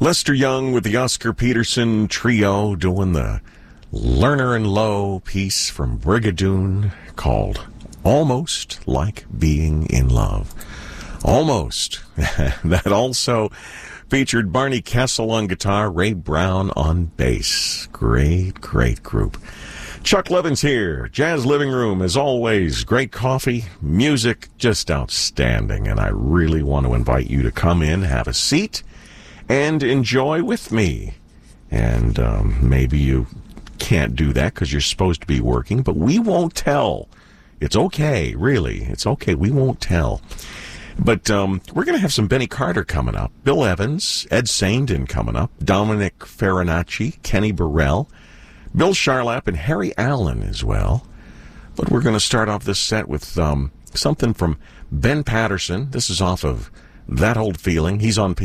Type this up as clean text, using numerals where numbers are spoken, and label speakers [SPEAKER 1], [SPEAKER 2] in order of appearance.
[SPEAKER 1] Lester Young with the Oscar Peterson Trio doing the Lerner and Lowe piece from Brigadoon called Almost Like Being in Love. Almost. That also featured Barney Kessel on guitar, Ray Brown on bass. Great, great group. Chuck Levin's here. Jazz Living Room, as always. Great coffee, music, just outstanding. And I really want to invite you to come in, have a seat, and enjoy with me. And maybe you can't do that because you're supposed to be working, but we won't tell. It's okay, really. It's okay. We won't tell. But we're going to have some Benny Carter coming up. Bill Evans, Ed Saindon coming up. Dominic Farinacci, Kenny Burrell, Bill Charlap, and Harry Allen as well. But we're going to start off this set with something from Ben Patterson. This is off of That Old Feeling. He's on